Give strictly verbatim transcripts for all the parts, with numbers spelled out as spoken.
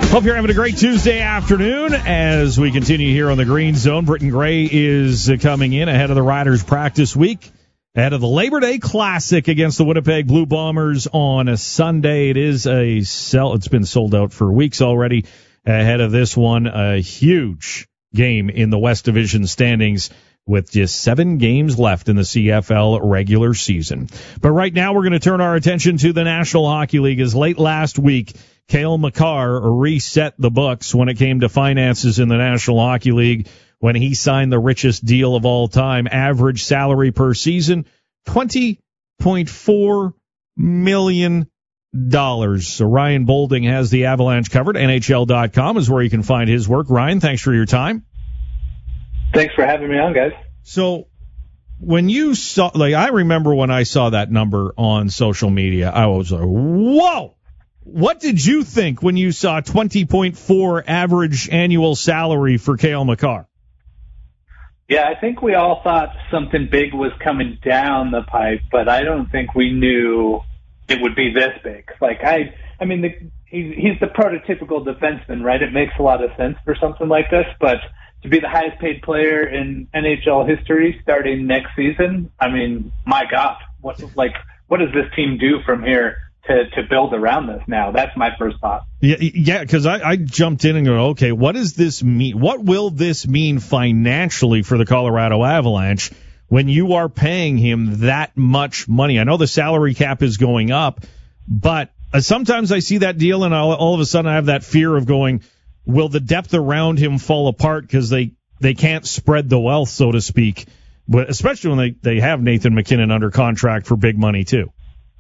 Hope you're having a great Tuesday afternoon as we continue here on the Green Zone. Britton Gray is coming in ahead of the Riders practice week, ahead of the Labor Day Classic against the Winnipeg Blue Bombers on a Sunday. It is a sell. It's been sold out for weeks already. Ahead of this one, a huge game in the West Division standings with just seven games left in the C F L regular season. But right now we're going to turn our attention to the National Hockey League, as late last week Cale Makar reset the books when it came to finances in the National Hockey League when he signed the richest deal of all time. Average salary per season, twenty point four million dollars. So Ryan Bolding has the Avalanche covered. N H L dot com is where you can find his work. Ryan, thanks for your time. Thanks for having me on, guys. So when you saw, like, I remember when I saw that number on social media, I was like, whoa! What did you think when you saw twenty point four average annual salary for Cale Makar? Yeah, I think we all thought something big was coming down the pipe, but I don't think we knew it would be this big. Like, I, I mean, the, he's, he's the prototypical defenseman, right? It makes a lot of sense for something like this, but to be the highest paid player in N H L history starting next season, I mean, my God, what, like, what does this team do from here to, to build around this now? That's my first thought. Yeah, yeah, because I, I jumped in and go, okay, what does this mean? What will this mean financially for the Colorado Avalanche when you are paying him that much money? I know the salary cap is going up, but uh, sometimes I see that deal and I'll, all of a sudden I have that fear of going, will the depth around him fall apart because they, they can't spread the wealth, so to speak, but especially when they, they have Nathan MacKinnon under contract for big money too.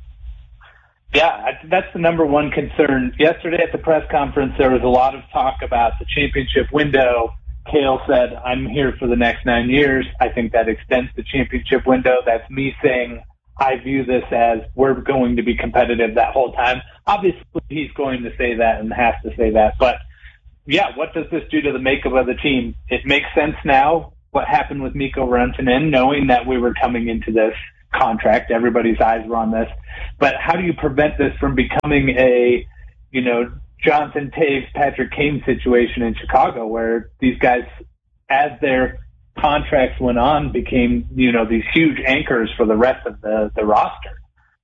Yeah, that's the number one concern. Yesterday at the press conference, there was a lot of talk about the championship window. Cale said, I'm here for the next nine years. I think that extends the championship window. That's me saying I view this as we're going to be competitive that whole time. Obviously, he's going to say that and has to say that. But, yeah, what does this do to the makeup of the team? It makes sense now what happened with Mikko Rantanen, knowing that we were coming into this contract. Everybody's eyes were on this. But how do you prevent this from becoming a, you know, Jonathan Toews, Patrick Kane situation in Chicago, where these guys, as their contracts went on, became, you know, these huge anchors for the rest of the, the roster?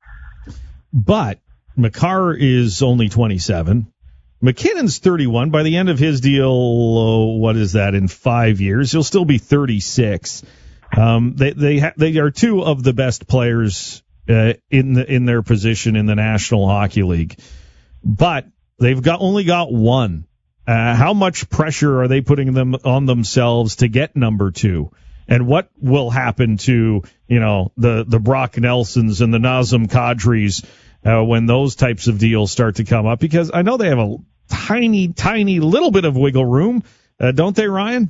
But Makar is only twenty-seven. McKinnon's thirty-one. By the end of his deal, oh, what is that, in five years, he'll still be thirty-six. Um, they they ha- they are two of the best players uh, in the in their position in the National Hockey League, but they've got only got one. Uh, how much pressure are they putting them on themselves to get number two? And what will happen to, you know, the the Brock Nelsons and the Nazem Kadris uh, when those types of deals start to come up? Because I know they have a tiny, tiny little bit of wiggle room, uh, don't they, Ryan?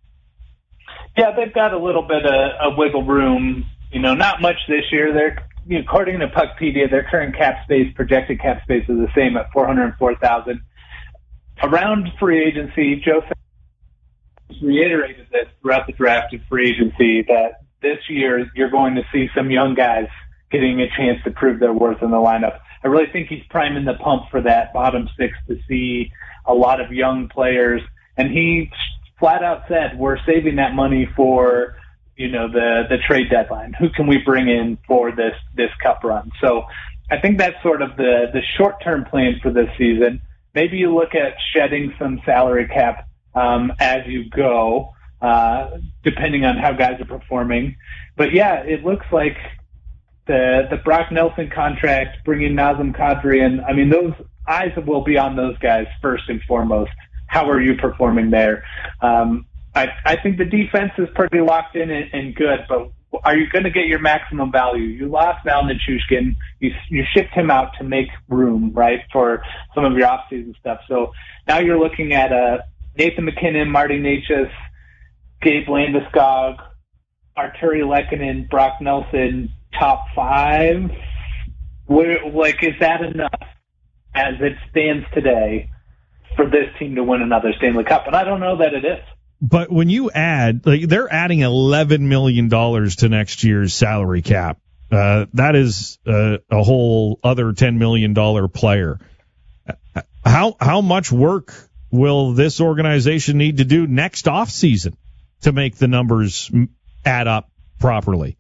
Yeah, they've got a little bit of, of wiggle room. You know, not much this year. They're, you know, according to Puckpedia, their current cap space, projected cap space, is the same at four hundred four thousand. Around free agency, Joe reiterated this throughout the draft and free agency that this year you're going to see some young guys getting a chance to prove their worth in the lineup. I really think he's priming the pump for that bottom six to see a lot of young players, and he flat out said, we're saving that money for, you know, the, the trade deadline. Who can we bring in for this, this cup run? So I think that's sort of the, the short-term plan for this season. Maybe you look at shedding some salary cap, um, as you go, uh, depending on how guys are performing. But yeah, it looks like the, the Brock Nelson contract, bringing Nazem Kadri in, I mean, those eyes will be on those guys first and foremost. How are you performing there? Um, I, I think the defense is pretty locked in and, and good, but are you going to get your maximum value? You lost Val Nichushkin. You, you shipped him out to make room, right, for some of your offseason stuff. So now you're looking at uh, Nathan MacKinnon, Marty Necas, Gabe Landeskog, Arturi Lehkonen, Brock Nelson, top five. Where, like, is that enough as it stands today for this team to win another Stanley Cup? And I don't know that it is. But when you add, like, they're adding eleven million dollars to next year's salary cap. Uh, that is uh, a whole other ten million dollars player. How how how much work will this organization need to do next offseason to make the numbers add up properly?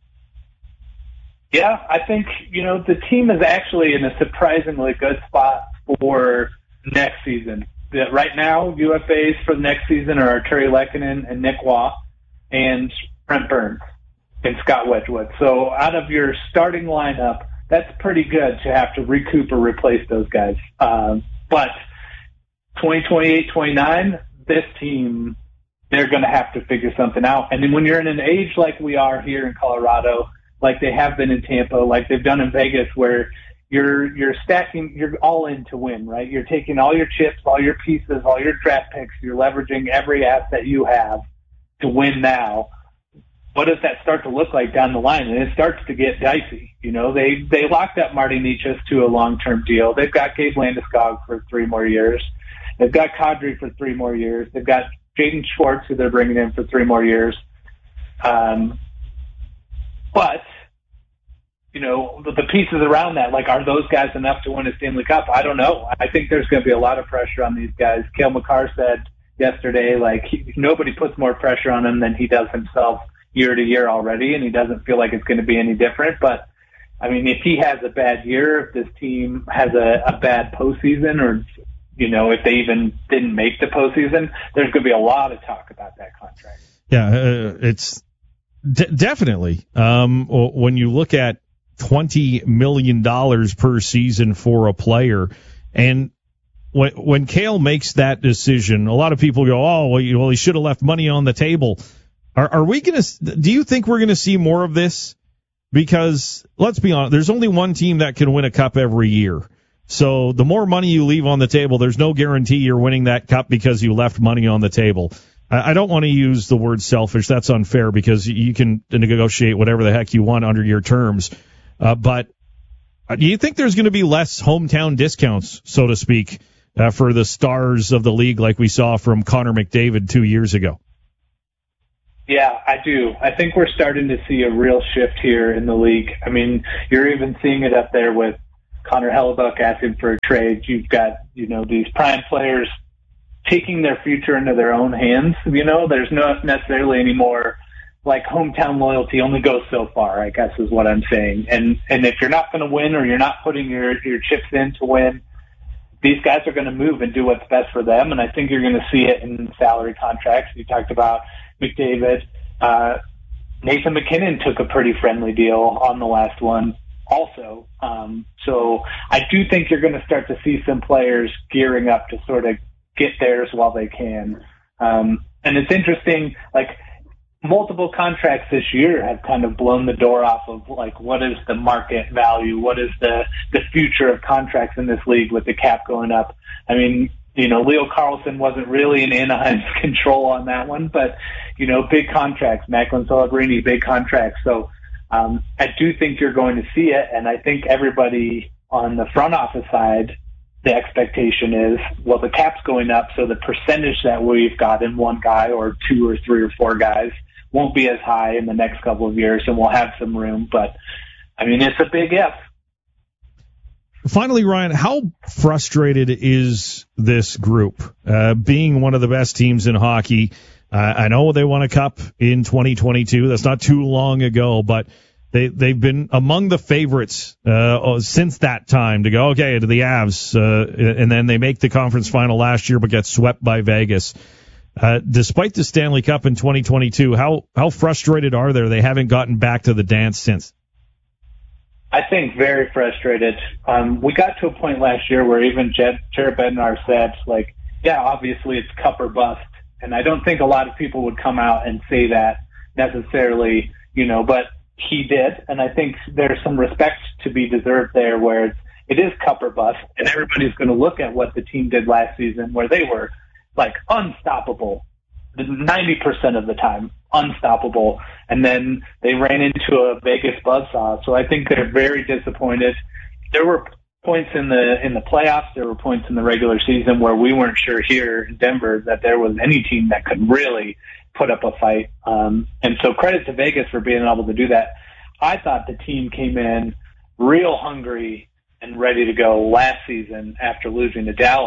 Yeah, I think, you know, the team is actually in a surprisingly good spot for next season. Right now, U F As for the next season are Terry Lekkinen and Nick Waugh and Brent Burns and Scott Wedgwood. So out of your starting lineup, that's pretty good to have to recoup or replace those guys. Um, but twenty twenty-eight twenty-nine, this team, they're going to have to figure something out. And then when you're in an age like we are here in Colorado, like they have been in Tampa, like they've done in Vegas, where you're you're stacking, you're all in to win, right? You're taking all your chips, all your pieces, all your draft picks, you're leveraging every asset you have to win now. What does that start to look like down the line? And it starts to get dicey. You know, they, they locked up Marty Necas to a long-term deal. They've got Gabe Landeskog for three more years. They've got Kadri for three more years. They've got Jaden Schwartz, who they're bringing in for three more years. Um, but, you know, the, the pieces around that, like, are those guys enough to win a Stanley Cup? I don't know. I think there's going to be a lot of pressure on these guys. Cale Makar said yesterday, like, he, nobody puts more pressure on him than he does himself year to year already, and he doesn't feel like it's going to be any different. But, I mean, if he has a bad year, if this team has a, a bad postseason, or, you know, if they even didn't make the postseason, there's going to be a lot of talk about that contract. Yeah, uh, it's d- definitely. Um, when you look at twenty million dollars per season for a player, and when, when Cale makes that decision, a lot of people go, oh, well, you, well he should have left money on the table. Are, are we going to, do you think we're going to see more of this? Because let's be honest, there's only one team that can win a cup every year. So the more money you leave on the table, there's no guarantee you're winning that cup because you left money on the table. I, I don't want to use the word selfish. That's unfair because you can negotiate whatever the heck you want under your terms. Uh, but do you think there's going to be less hometown discounts, so to speak, uh, for the stars of the league like we saw from Connor McDavid two years ago? Yeah, I do. I think we're starting to see a real shift here in the league. I mean, you're even seeing it up there with Connor Hellebuck asking for a trade. You've got, you know, these prime players taking their future into their own hands. You know, there's not necessarily any more, like, hometown loyalty only goes so far, I guess is what I'm saying. And and if you're not going to win, or you're not putting your, your chips in to win, these guys are going to move and do what's best for them. And I think you're going to see it in salary contracts. You talked about McDavid. Uh, Nathan McKinnon took a pretty friendly deal on the last one also. Um, so I do think you're going to start to see some players gearing up to sort of get theirs while they can. Um, and it's interesting, like, multiple contracts this year have kind of blown the door off of, like, what is the market value? What is the, the future of contracts in this league with the cap going up? I mean, you know, Leo Carlson wasn't really in Anaheim's control on that one, but, you know, big contracts, Macklin Celebrini, big contracts. So um, I do think you're going to see it, and I think everybody on the front office side, the expectation is, well, the cap's going up, so the percentage that we've got in one guy or two or three or four guys won't be as high in the next couple of years, and we'll have some room. But, I mean, it's a big if. Finally, Ryan, how frustrated is this group? Uh, being one of the best teams in hockey, uh, I know they won a cup in twenty twenty-two. That's not too long ago, but they, they've been among the favorites uh, since that time to go, okay, to the Avs, uh, and then they make the conference final last year but get swept by Vegas. Uh, despite the Stanley Cup in twenty twenty-two, how, how frustrated are they? They haven't gotten back to the dance since. I think very frustrated. Um, we got to a point last year where even Jared Bednar said, like, yeah, obviously it's cup or bust. And I don't think a lot of people would come out and say that necessarily, you know, but he did. And I think there's some respect to be deserved there where it's, it is cup or bust. And everybody's going to look at what the team did last season where they were, like, unstoppable ninety percent of the time. Unstoppable. And then they ran into a Vegas buzzsaw. So I think they're very disappointed. There were points in the in the playoffs, there were points in the regular season where we weren't sure here in Denver that there was any team that could really put up a fight. Um, and so credit to Vegas for being able to do that. I thought the team came in real hungry and ready to go last season after losing to Dallas.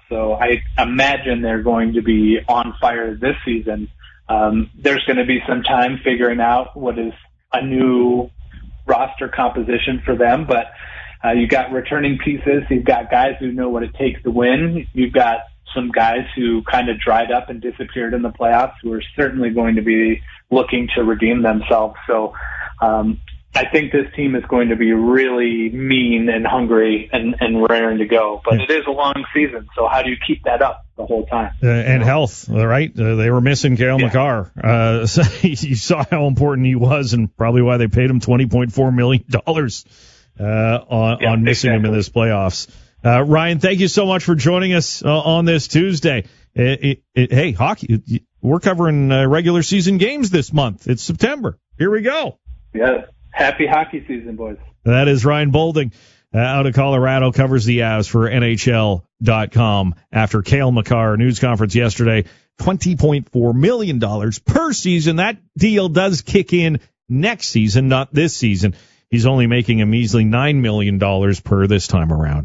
So I imagine they're going to be on fire this season. Um, there's going to be some time figuring out what is a new roster composition for them, but uh, you've got returning pieces. You've got guys who know what it takes to win. You've got some guys who kind of dried up and disappeared in the playoffs who are certainly going to be looking to redeem themselves. So um, I think this team is going to be really mean and hungry and, and raring to go. But it is a long season, so how do you keep that up the whole time? Uh, and health, right? Uh, they were missing Cale yeah. Makar. Uh, so you saw how important he was and probably why they paid him twenty point four million dollars uh, on, yeah, on missing exactly. him in this playoffs. Uh, Ryan, thank you so much for joining us uh, on this Tuesday. It, it, it, hey, hockey, we're covering uh, regular season games this month. It's September. Here we go. Yeah. Happy hockey season, boys. That is Ryan Bolding uh, out of Colorado, covers the Avs for N H L dot com after Cale Makar news conference yesterday. twenty point four million dollars per season. That deal does kick in next season, not this season. He's only making a measly nine million dollars per this time around.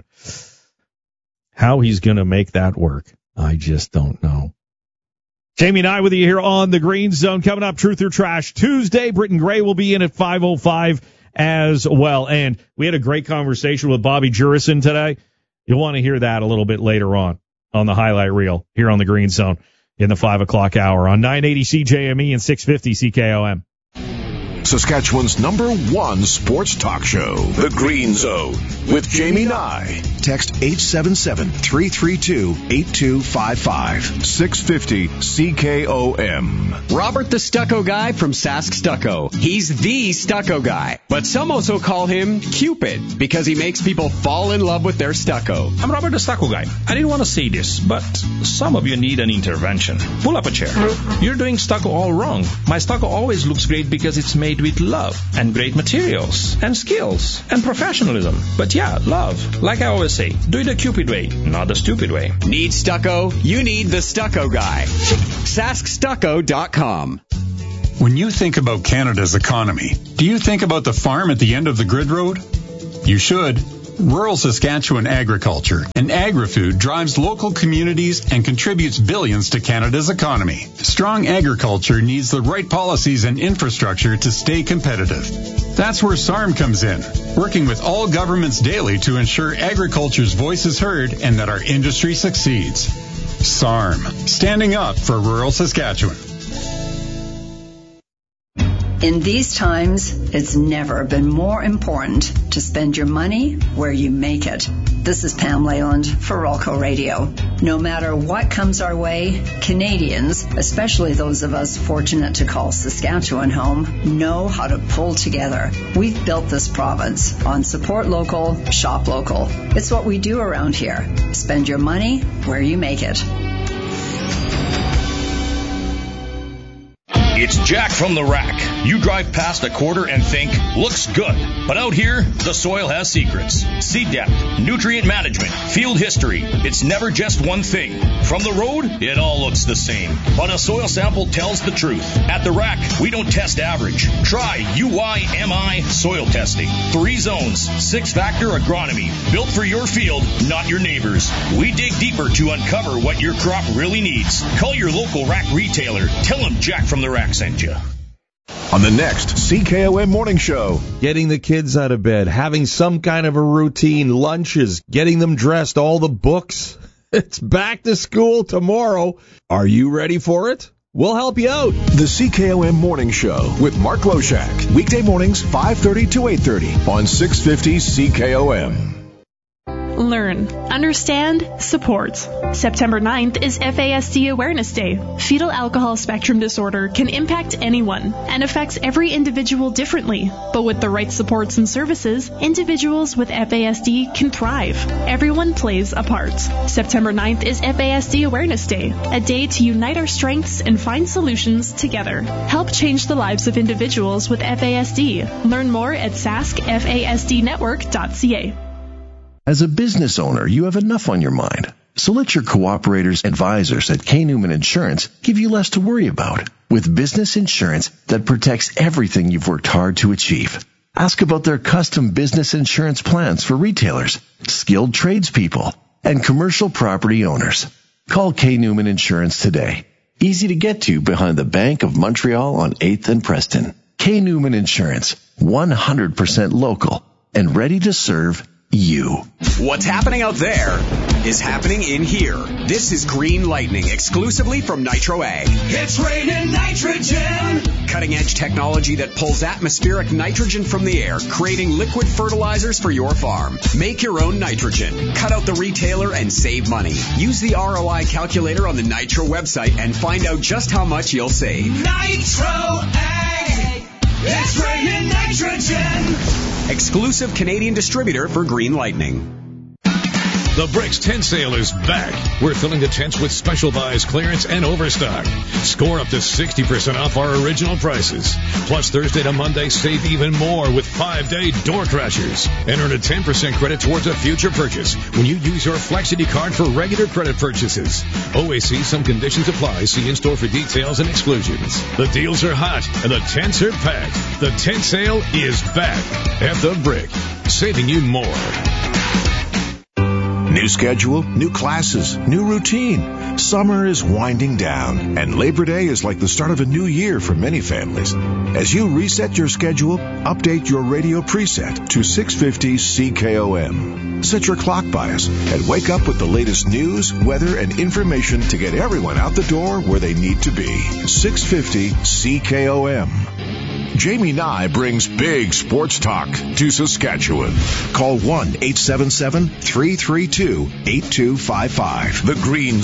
How he's going to make that work, I just don't know. Jamie and I with you here on the Green Zone. Coming up, Truth or Trash Tuesday. Britton Gray will be in at five oh five as well. And we had a great conversation with Bobby Jurison today. You'll want to hear that a little bit later on on the highlight reel here on the Green Zone in the five o'clock hour on nine eighty C J M E and six fifty C K O M. Saskatchewan's number one sports talk show, The Green Zone, with Jamie Nye. Text eight seven seven, three three two, eight two five five. six fifty C K O M. Robert the Stucco Guy from Sask Stucco. He's the stucco guy, but some also call him Cupid because he makes people fall in love with their stucco. I'm Robert the Stucco Guy. I didn't want to say this, but some of you need an intervention. Pull up a chair. You're doing stucco all wrong. My stucco always looks great because it's made with love and great materials and skills and professionalism. But yeah, love. Like I always say, do it the Cupid way, not the stupid way. Need stucco? You need the Stucco Guy. Sask Stucco dot com. When you think about Canada's economy, do you think about the farm at the end of the grid road? You should. Rural Saskatchewan agriculture and agri-food drives local communities and contributes billions to Canada's economy. Strong agriculture needs the right policies and infrastructure to stay competitive. That's where S A R M comes in, working with all governments daily to ensure agriculture's voice is heard and that our industry succeeds. S A R M, standing up for rural Saskatchewan. In these times, it's never been more important to spend your money where you make it. This is Pam Leyland for Rolco Radio. No matter what comes our way, Canadians, especially those of us fortunate to call Saskatchewan home, know how to pull together. We've built this province on support local, shop local. It's what we do around here. Spend your money where you make it. It's Jack from the Rack. You drive past a quarter and think, looks good. But out here, the soil has secrets. Seed depth, nutrient management, field history. It's never just one thing. From the road, it all looks the same. But a soil sample tells the truth. At the Rack, we don't test average. Try U I M I soil testing. Three zones, six-factor agronomy. Built for your field, not your neighbor's. We dig deeper to uncover what your crop really needs. Call your local Rack retailer. Tell them Jack from the Rack sent you. On the next C K O M Morning Show. Getting the kids out of bed, having some kind of a routine, lunches, getting them dressed, all the books. It's back to school tomorrow. Are you ready for it? We'll help you out. The C K O M Morning Show with Mark Loshak. Weekday mornings, five thirty to eight thirty on six fifty C K O M. Learn, understand, support. September ninth is F A S D Awareness Day. Fetal alcohol spectrum disorder can impact anyone and affects every individual differently. But with the right supports and services, individuals with F A S D can thrive. Everyone plays a part. September ninth is F A S D Awareness Day, a day to unite our strengths and find solutions together. Help change the lives of individuals with F A S D. Learn more at sask f a s d network dot c a. As a business owner, you have enough on your mind. So let your cooperators advisors at K. Newman Insurance give you less to worry about with business insurance that protects everything you've worked hard to achieve. Ask about their custom business insurance plans for retailers, skilled tradespeople, and commercial property owners. Call K. Newman Insurance today. Easy to get to behind the Bank of Montreal on eighth and Preston. K. Newman Insurance, one hundred percent local and ready to serve you. What's happening out there is happening in here. This is Green Lightning, exclusively from Nitro Ag. It's raining nitrogen. Cutting-edge technology that pulls atmospheric nitrogen from the air, creating liquid fertilizers for your farm. Make your own nitrogen. Cut out the retailer and save money. Use the R O I calculator on the Nitro website and find out just how much you'll save. Nitro Ag. It's raining nitrogen. Exclusive Canadian distributor for Green Lightning. The Bricks Tent Sale is back. We're filling the tents with special buys, clearance, and overstock. Score up to sixty percent off our original prices. Plus, Thursday to Monday, save even more with five-day door crashers. And earn a ten percent credit towards a future purchase when you use your Flexity card for regular credit purchases. Always see some conditions apply. See in-store for details and exclusions. The deals are hot, and the tents are packed. The tent sale is back at the Brick, saving you more. New schedule, new classes, new routine. Summer is winding down, and Labor Day is like the start of a new year for many families. As you reset your schedule, update your radio preset to six fifty C K O M. Set your clock bias and wake up with the latest news, weather, and information to get everyone out the door where they need to be. six fifty C K O M. Jamie Nye brings big sports talk to Saskatchewan. Call one eight seven seven, three three two, eight two five five. The Green